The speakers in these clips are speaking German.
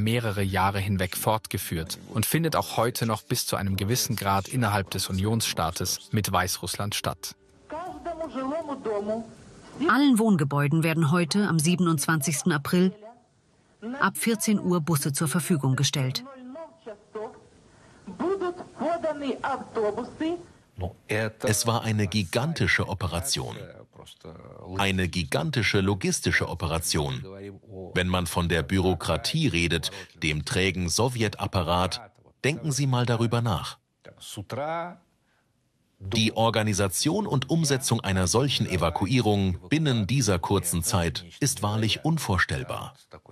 mehrere Jahre hinweg fortgeführt und findet auch heute noch bis zu einem gewissen Grad innerhalb des Unionsstaates mit Weißrussland statt. Allen Wohngebäuden werden heute, am 27. April, ab 14 Uhr Busse zur Verfügung gestellt. Es war eine gigantische Operation. Eine gigantische logistische Operation. Wenn man von der Bürokratie redet, dem trägen Sowjetapparat, denken Sie mal darüber nach. Die Organisation und Umsetzung einer solchen Evakuierung binnen dieser kurzen Zeit ist wahrlich unvorstellbar.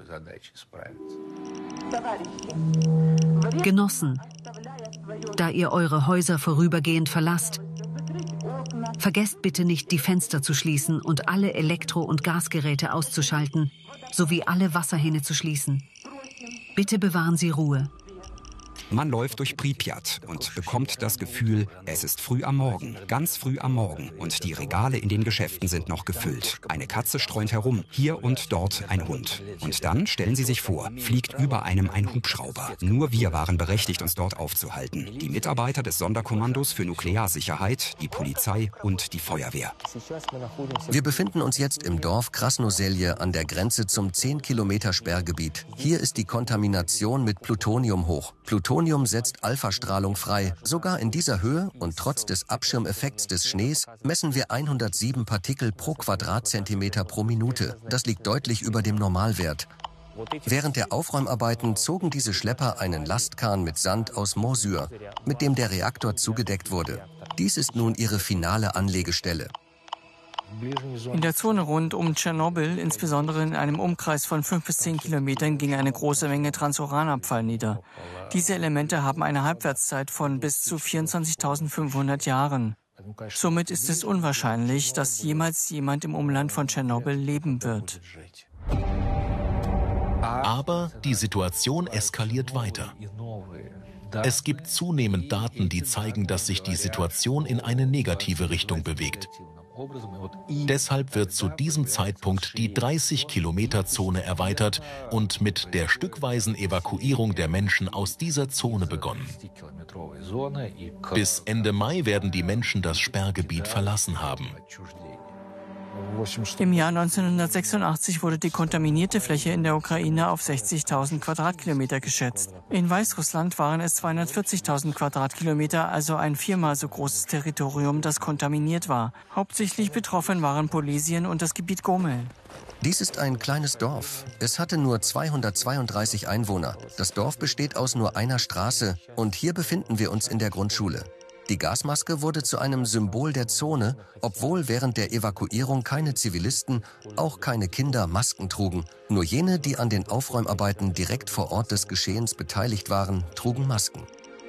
Genossen, da ihr eure Häuser vorübergehend verlasst, vergesst bitte nicht, die Fenster zu schließen und alle Elektro- und Gasgeräte auszuschalten, sowie alle Wasserhähne zu schließen. Bitte bewahren Sie Ruhe. Man läuft durch Pripyat und bekommt das Gefühl, es ist früh am Morgen, ganz früh am Morgen und die Regale in den Geschäften sind noch gefüllt. Eine Katze streunt herum, hier und dort ein Hund. Und dann, stellen Sie sich vor, fliegt über einem ein Hubschrauber. Nur wir waren berechtigt, uns dort aufzuhalten. Die Mitarbeiter des Sonderkommandos für Nuklearsicherheit, die Polizei und die Feuerwehr. Wir befinden uns jetzt im Dorf Krasnoselje an der Grenze zum 10-Kilometer-Sperrgebiet. Hier ist die Kontamination mit Plutonium hoch. Plutonium setzt Alphastrahlung frei. Sogar in dieser Höhe und trotz des Abschirmeffekts des Schnees messen wir 107 Partikel pro Quadratzentimeter pro Minute. Das liegt deutlich über dem Normalwert. Während der Aufräumarbeiten zogen diese Schlepper einen Lastkahn mit Sand aus Mosyr, mit dem der Reaktor zugedeckt wurde. Dies ist nun ihre finale Anlegestelle. In der Zone rund um Tschernobyl, insbesondere in einem Umkreis von 5 bis 10 Kilometern, ging eine große Menge Transuranabfall nieder. Diese Elemente haben eine Halbwertszeit von bis zu 24.500 Jahren. Somit ist es unwahrscheinlich, dass jemals jemand im Umland von Tschernobyl leben wird. Aber die Situation eskaliert weiter. Es gibt zunehmend Daten, die zeigen, dass sich die Situation in eine negative Richtung bewegt. Deshalb wird zu diesem Zeitpunkt die 30-Kilometer-Zone erweitert und mit der stückweisen Evakuierung der Menschen aus dieser Zone begonnen. Bis Ende Mai werden die Menschen das Sperrgebiet verlassen haben. Im Jahr 1986 wurde die kontaminierte Fläche in der Ukraine auf 60.000 Quadratkilometer geschätzt. In Weißrussland waren es 240.000 Quadratkilometer, also ein 4-mal so großes Territorium, das kontaminiert war. Hauptsächlich betroffen waren Polesien und das Gebiet Gomel. Dies ist ein kleines Dorf. Es hatte nur 232 Einwohner. Das Dorf besteht aus nur einer Straße und hier befinden wir uns in der Grundschule. Die Gasmaske wurde zu einem Symbol der Zone, obwohl während der Evakuierung keine Zivilisten, auch keine Kinder Masken trugen. Nur jene, die an den Aufräumarbeiten direkt vor Ort des Geschehens beteiligt waren, trugen Masken.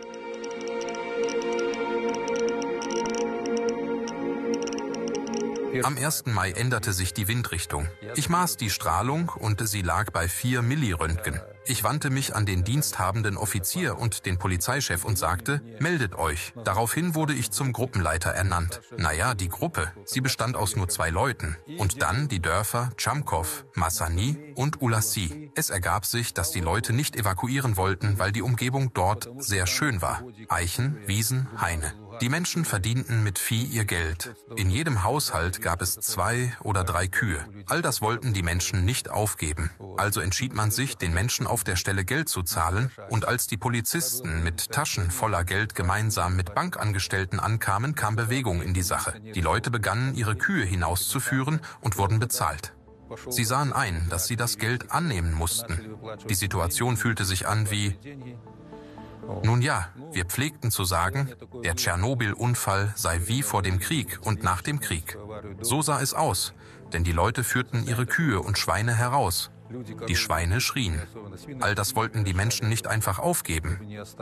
Am 1. Mai änderte sich die Windrichtung. Ich maß die Strahlung und sie lag bei 4 Milliröntgen. Ich wandte mich an den diensthabenden Offizier und den Polizeichef und sagte, meldet euch. Daraufhin wurde ich zum Gruppenleiter ernannt. Naja, die Gruppe, sie bestand aus nur 2 Leuten. Und dann die Dörfer Chamkov, Massani und Ulassi. Es ergab sich, dass die Leute nicht evakuieren wollten, weil die Umgebung dort sehr schön war. Eichen, Wiesen, Haine. Die Menschen verdienten mit Vieh ihr Geld. In jedem Haushalt gab es 2 oder 3 Kühe. All das wollten die Menschen nicht aufgeben. Also entschied man sich, den Menschen auf der Stelle Geld zu zahlen. Und als die Polizisten mit Taschen voller Geld gemeinsam mit Bankangestellten ankamen, kam Bewegung in die Sache. Die Leute begannen, ihre Kühe hinauszuführen und wurden bezahlt. Sie sahen ein, dass sie das Geld annehmen mussten. Die Situation fühlte sich an wie... Nun ja, wir pflegten zu sagen, der Tschernobyl-Unfall sei wie vor dem Krieg und nach dem Krieg. So sah es aus, denn die Leute führten ihre Kühe und Schweine heraus. Die Schweine schrien. All das wollten die Menschen nicht einfach aufgeben.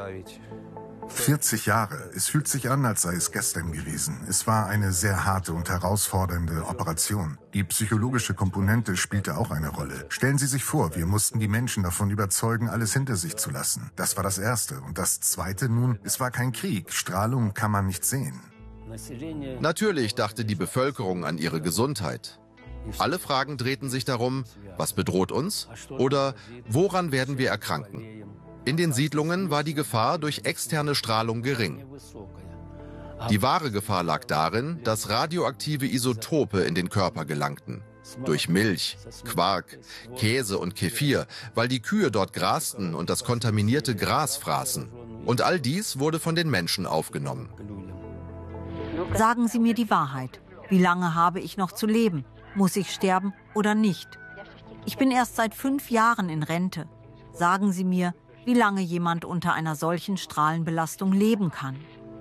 40 Jahre. Es fühlt sich an, als sei es gestern gewesen. Es war eine sehr harte und herausfordernde Operation. Die psychologische Komponente spielte auch eine Rolle. Stellen Sie sich vor, wir mussten die Menschen davon überzeugen, alles hinter sich zu lassen. Das war das Erste. Und das Zweite nun, es war kein Krieg. Strahlung kann man nicht sehen. Natürlich dachte die Bevölkerung an ihre Gesundheit. Alle Fragen drehten sich darum, was bedroht uns oder woran werden wir erkranken. In den Siedlungen war die Gefahr durch externe Strahlung gering. Die wahre Gefahr lag darin, dass radioaktive Isotope in den Körper gelangten. Durch Milch, Quark, Käse und Kefir, weil die Kühe dort grasten und das kontaminierte Gras fraßen. Und all dies wurde von den Menschen aufgenommen. Sagen Sie mir die Wahrheit. Wie lange habe ich noch zu leben? Muss ich sterben oder nicht? Ich bin erst seit 5 Jahren in Rente. Sagen Sie mir, wie lange jemand unter einer solchen Strahlenbelastung leben kann.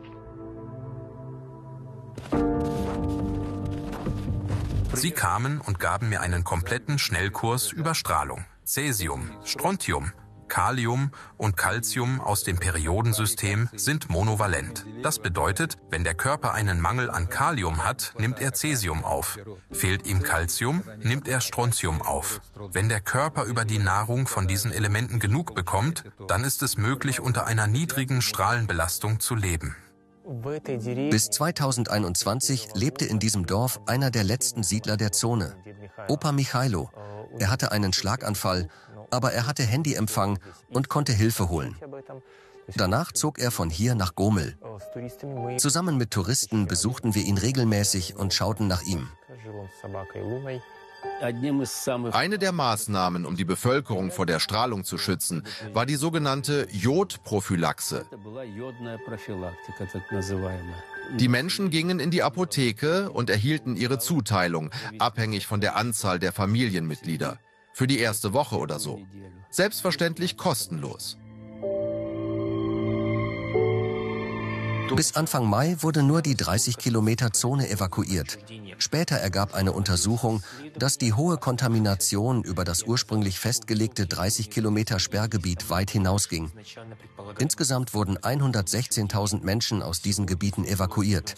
Sie kamen und gaben mir einen kompletten Schnellkurs über Strahlung. Cäsium, Strontium, Kalium und Calcium aus dem Periodensystem sind monovalent. Das bedeutet, wenn der Körper einen Mangel an Kalium hat, nimmt er Cäsium auf. Fehlt ihm Calcium, nimmt er Strontium auf. Wenn der Körper über die Nahrung von diesen Elementen genug bekommt, dann ist es möglich, unter einer niedrigen Strahlenbelastung zu leben. Bis 2021 lebte in diesem Dorf einer der letzten Siedler der Zone, Opa Michailo. Er hatte einen Schlaganfall, aber er hatte Handyempfang und konnte Hilfe holen. Danach zog er von hier nach Gomel. Zusammen mit Touristen besuchten wir ihn regelmäßig und schauten nach ihm. Eine der Maßnahmen, um die Bevölkerung vor der Strahlung zu schützen, war die sogenannte Jodprophylaxe. Die Menschen gingen in die Apotheke und erhielten ihre Zuteilung, abhängig von der Anzahl der Familienmitglieder. Für die erste Woche oder so. Selbstverständlich kostenlos. Bis Anfang Mai wurde nur die 30-Kilometer-Zone evakuiert. Später ergab eine Untersuchung, dass die hohe Kontamination über das ursprünglich festgelegte 30-Kilometer-Sperrgebiet weit hinausging. Insgesamt wurden 116.000 Menschen aus diesen Gebieten evakuiert.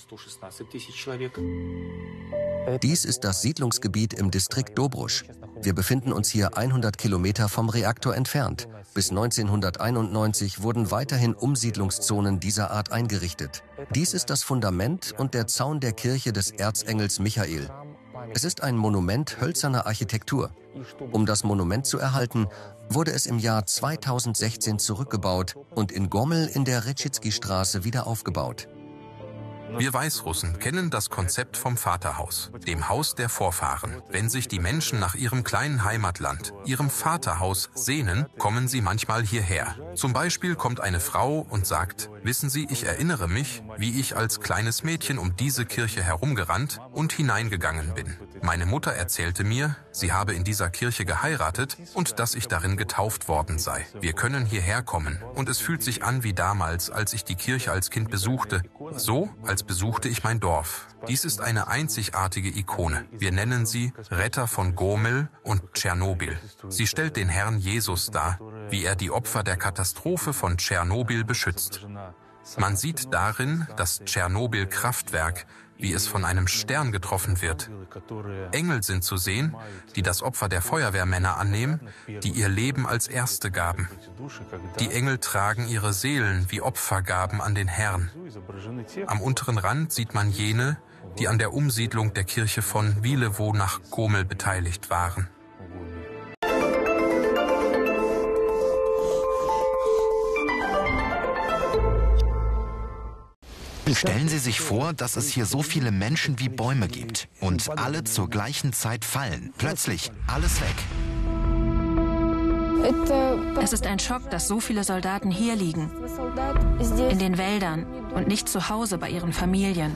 Dies ist das Siedlungsgebiet im Distrikt Dobrusch. Wir befinden uns hier 100 Kilometer vom Reaktor entfernt. Bis 1991 wurden weiterhin Umsiedlungszonen dieser Art eingerichtet. Dies ist das Fundament und der Zaun der Kirche des Erzengels Michael. Es ist ein Monument hölzerner Architektur. Um das Monument zu erhalten, wurde es im Jahr 2016 zurückgebaut und in Gomel in der Retschitsky-Straße wieder aufgebaut. Wir Weißrussen kennen das Konzept vom Vaterhaus, dem Haus der Vorfahren. Wenn sich die Menschen nach ihrem kleinen Heimatland, ihrem Vaterhaus sehnen, kommen sie manchmal hierher. Zum Beispiel kommt eine Frau und sagt, wissen Sie, ich erinnere mich, wie ich als kleines Mädchen um diese Kirche herumgerannt und hineingegangen bin. Meine Mutter erzählte mir, sie habe in dieser Kirche geheiratet und dass ich darin getauft worden sei. Wir können hierher kommen und es fühlt sich an wie damals, als ich die Kirche als Kind besuchte. So, als besuchte ich mein Dorf. Dies ist eine einzigartige Ikone. Wir nennen sie Retter von Gomel und Tschernobyl. Sie stellt den Herrn Jesus dar, wie er die Opfer der Katastrophe von Tschernobyl beschützt. Man sieht darin das Tschernobyl-Kraftwerk, wie es von einem Stern getroffen wird. Engel sind zu sehen, die das Opfer der Feuerwehrmänner annehmen, die ihr Leben als Erste gaben. Die Engel tragen ihre Seelen wie Opfergaben an den Herrn. Am unteren Rand sieht man jene, die an der Umsiedlung der Kirche von Wilewo nach Gomel beteiligt waren. Stellen Sie sich vor, dass es hier so viele Menschen wie Bäume gibt und alle zur gleichen Zeit fallen. Plötzlich alles weg. Es ist ein Schock, dass so viele Soldaten hier liegen, in den Wäldern und nicht zu Hause bei ihren Familien.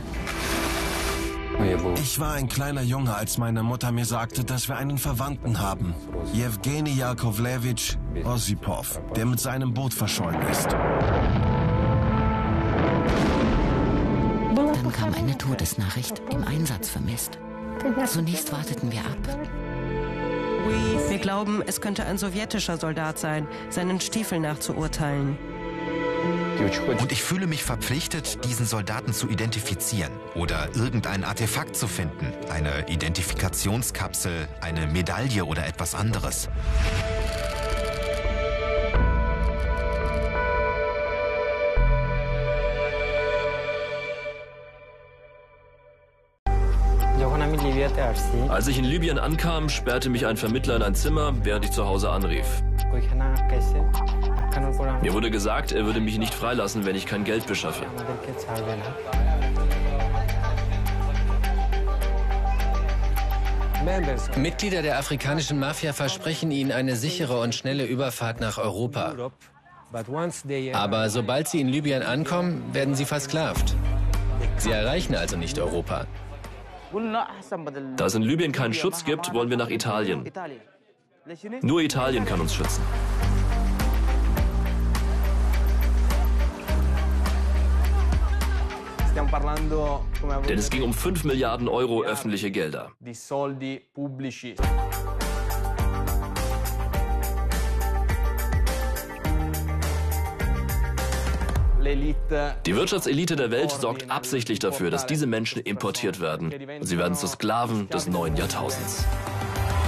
Ich war ein kleiner Junge, als meine Mutter mir sagte, dass wir einen Verwandten haben. Jewgeni Jakovlewitsch Osipov, der mit seinem Boot verschollen ist. Dann kam eine Todesnachricht, im Einsatz vermisst. Zunächst warteten wir ab. Wir glauben, es könnte ein sowjetischer Soldat sein, seinen Stiefeln nach zu urteilen. Und ich fühle mich verpflichtet, diesen Soldaten zu identifizieren oder irgendein Artefakt zu finden. Eine Identifikationskapsel, eine Medaille oder etwas anderes. Als ich in Libyen ankam, sperrte mich ein Vermittler in ein Zimmer, während ich zu Hause anrief. Mir wurde gesagt, er würde mich nicht freilassen, wenn ich kein Geld beschaffe. Mitglieder der afrikanischen Mafia versprechen ihnen eine sichere und schnelle Überfahrt nach Europa. Aber sobald sie in Libyen ankommen, werden sie versklavt. Sie erreichen also nicht Europa. Da es in Libyen keinen Schutz gibt, wollen wir nach Italien. Nur Italien kann uns schützen. Denn es ging um 5 Milliarden Euro öffentliche Gelder. Die Wirtschaftselite der Welt sorgt absichtlich dafür, dass diese Menschen importiert werden. Und sie werden zu Sklaven des neuen Jahrtausends.